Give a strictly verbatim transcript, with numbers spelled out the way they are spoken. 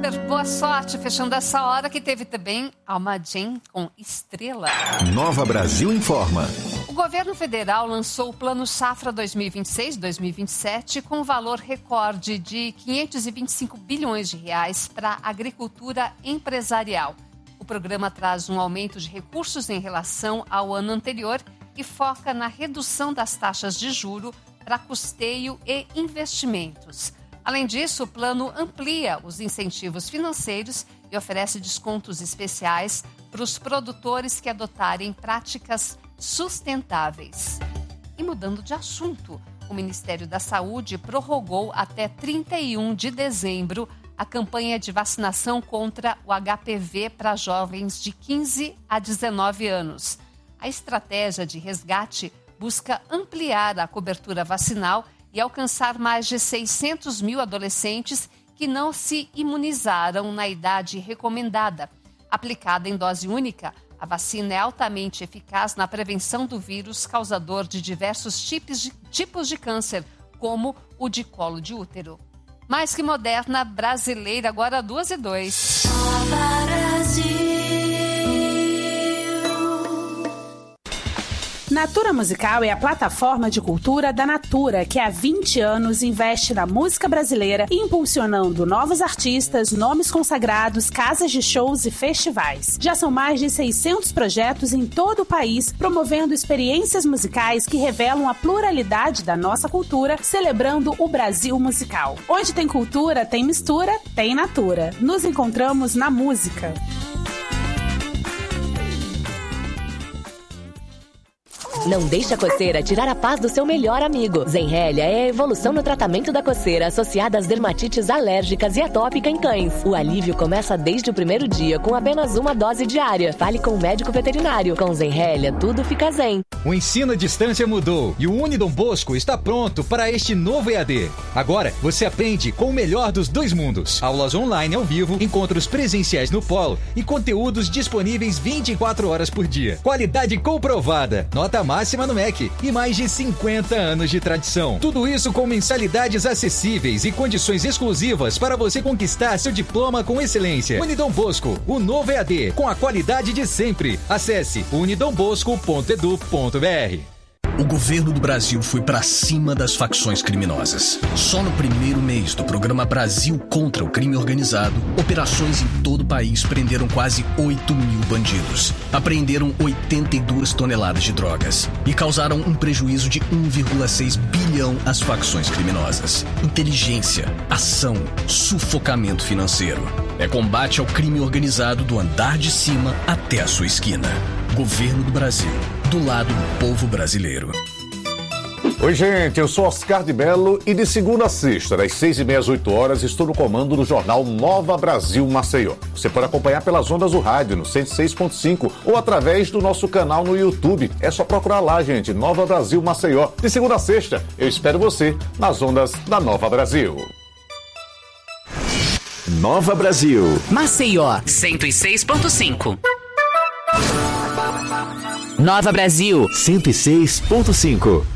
super boa sorte, fechando essa hora que teve também Alma Jane com Estrela. Nova Brasil informa. O governo federal lançou o Plano Safra dois mil e vinte e seis dois mil e vinte e sete com um valor recorde de quinhentos e vinte e cinco bilhões de reais para a agricultura empresarial. O programa traz um aumento de recursos em relação ao ano anterior e foca na redução das taxas de juro para custeio e investimentos. Além disso, o plano amplia os incentivos financeiros e oferece descontos especiais para os produtores que adotarem práticas sustentáveis. E mudando de assunto, o Ministério da Saúde prorrogou até trinta e um de dezembro a campanha de vacinação contra o H P V para jovens de quinze a dezenove anos. A estratégia de resgate busca ampliar a cobertura vacinal e alcançar mais de seiscentos mil adolescentes que não se imunizaram na idade recomendada. Aplicada em dose única, a vacina é altamente eficaz na prevenção do vírus causador de diversos tipos de, tipos de câncer, como o de colo de útero. Mais que moderna, brasileira, agora duas e dois. Natura Musical é a plataforma de cultura da Natura, que há vinte anos investe na música brasileira, impulsionando novos artistas, nomes consagrados, casas de shows e festivais. Já são mais de seiscentos projetos em todo o país, promovendo experiências musicais que revelam a pluralidade da nossa cultura, celebrando o Brasil musical. Onde tem cultura, tem mistura, tem Natura. Nos encontramos na música. Não deixe a coceira tirar a paz do seu melhor amigo. Zenrelia é a evolução no tratamento da coceira associada às dermatites alérgicas e atópica em cães. O alívio começa desde o primeiro dia com apenas uma dose diária. Fale com o médico veterinário. Com Zenrelia, tudo fica zen. O ensino à distância mudou e o Unidom Bosco está pronto para este novo E A D. Agora, você aprende com o melhor dos dois mundos. Aulas online ao vivo, encontros presenciais no polo e conteúdos disponíveis vinte e quatro horas por dia. Qualidade comprovada. Nota máxima no M E C e mais de cinquenta anos de tradição. Tudo isso com mensalidades acessíveis e condições exclusivas para você conquistar seu diploma com excelência. Unidom Bosco, o novo E A D, com a qualidade de sempre. Acesse unidom bosco ponto edu ponto br. O governo do Brasil foi para cima das facções criminosas. Só no primeiro mês do programa Brasil contra o Crime Organizado, operações em todo o país prenderam quase oito mil bandidos. Apreenderam oitenta e duas toneladas de drogas e causaram um prejuízo de um vírgula seis bilhão às facções criminosas. Inteligência, ação, sufocamento financeiro. É combate ao crime organizado do andar de cima até a sua esquina. Governo do Brasil, do lado do povo brasileiro. Oi, gente, eu sou Oscar de Mello e de segunda a sexta, das seis e meia às oito horas, estou no comando do jornal Nova Brasil Maceió. Você pode acompanhar pelas ondas do rádio no cento e seis ponto cinco ou através do nosso canal no YouTube. É só procurar lá, gente, Nova Brasil Maceió. De segunda a sexta, eu espero você nas ondas da Nova Brasil. Nova Brasil. Maceió, cento e seis ponto cinco. Nova Brasil, cento e seis ponto cinco.